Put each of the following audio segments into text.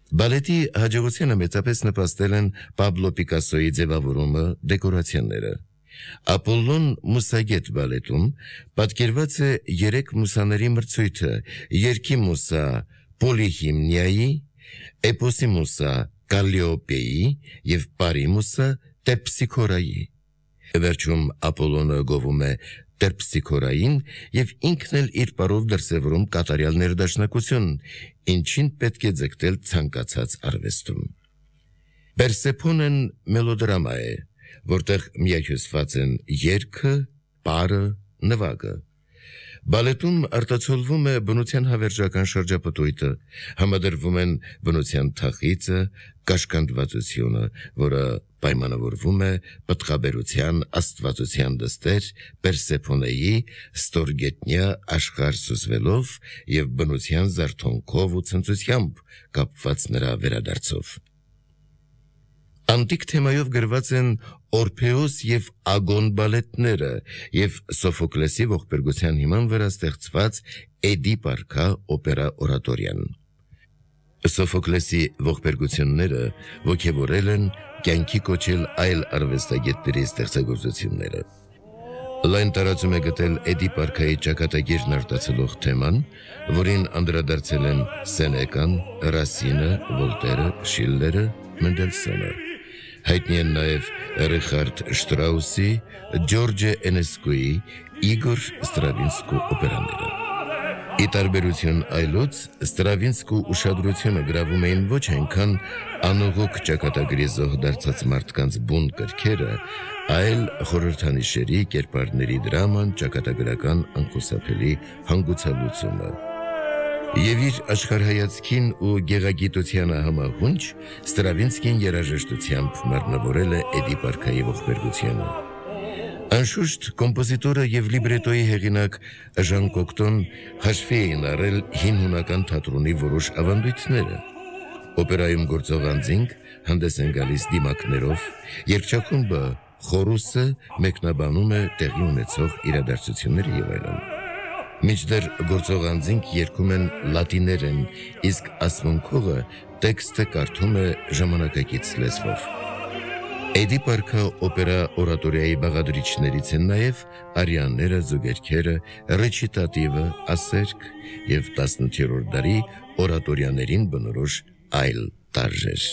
Բալետի հաջողությանը մեծապես նպաստել են Պաբլո Պիկասոյի ձևավորումը, դեկորացիաները։ Ապոլլոն մուսագետ բալետում պատկերված է 3 մուսաների մրցույթը՝ երգի մուսա Պոլիհիմնիայի, էպոսի մուսա Կալլիոպեի և պարի մուսա Տերպսիքորայի։ Վերջում Ապոլլոնը գովում է Տերպսիքորային և ինքն էլ իր պարով դրսևորում կատարյալ ներդաշնակություն, ինչին պետք է ձգտել ցանկացած արվեստում։ Պերսեփոնեն մելոդրամա է, որտեղ միահյուսված են երգը, պարը, նվագը։ Բալետում արտացոլվում է բնության հավերժական շրջապտույտը, համադրվում են բնության թախիծը, կաշկանդվածությունը, որը պայմանավորվում է պտղաբերության աստվածության դստեր Պերսեփոնեի ստորգետնյա աշխարհ սուզվելով և բնության զարթոնքով ու ցնծությամբ կապված նրա վերադարձով։ Անտիկ թեմայով գրված են Օրփեոս և Ագոն բալետները և Սոֆոկլեսի ողբերգության հիման վրա ստեղծված Էդիպ արքա օպերա օրատորիան։ Սոֆոկլեսի ողբերգությունները ոգևորել են կյանքի կոչել այլ արվեստագետների ստեղծագործությունները։ Լայն տարածում է գտել Էդիպ արքայի ճակատագիրն արտացոլող թեման, որին անդրադարձել են Սենեկան, Ռասինը, Վոլտերը, Շիլլերը, Մենդելսոնը։ Հայտնի են նաև Ռիխարդ Շտրաուսի, Ջորջե Էնեսկուի, Իգոր Ստրավինսկու օպերաները։ Ի տարբերություն այլոց, Ստրավինսկու ուշադրությունը գրավում էին ոչ այնքան անողոք ճակատագրի զոհ դարձած մարդկանց բուն կրքերը, այլ խորհրդանիշերի, կերպարների դրաման, ճակատագրական անխուսափելի հանգուցալուծումը։ Եվ իր աշխարհայացքին ու գեղագիտությանը համահունչ Ստրավինսկին երաժշտությամբ մարմնավորել է Էդիպ արքայի ողբերգությունը։ Անշուշտ կոմպոզիտորը և լիբրետոյի հեղինակ Ժան Կոկտոն հաշվի էին առել հին հունական թատրոնի որոշ ավանդույթները։ Օպերայում գործող անձինք հանդես են գալիս դիմակներով, երգչախումբը խորուսը մեկնաբանում է տեղի ունեցող իրադարձությունները և այլն։ Մինչդեռ գործող անձինք երգում են լատիներեն, իսկ ասմունքողը տեքստը կարդում է ժամանակակից լեզվով։ Էդիպ արքա օպերա օրատորիայի բաղադրիչներից են նաև արիաները, զուգերգերը, ռեչիտատիվը, ասերք և 18-րդ դարի օրատորիաներին բնորոշ այլ տարրեր։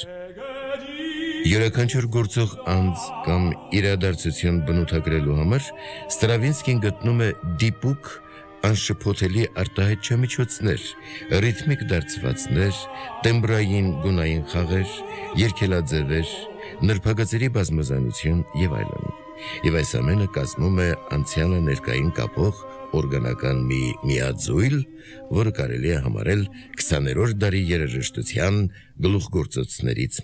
Յուրաքանչյուր գործող անձ կամ իրադարձություն բնութագրելու համար Ստրավինսկին գտնում է դիպուկ անշփոթելի արտահայտ չմիջոցներ, ռիթմիկ դարձվածներ, տեմբրային գունային խաղեր, երգելաձևեր, նրբագծերի բազմազանություն և այլն։ Եվ այս ամենը կազմում է անցյալը ներկային կապող օրգանական մի միաձույլ, որը կարելի է համարել 20-րդ դարի երաժշտության գլուխգործոցներից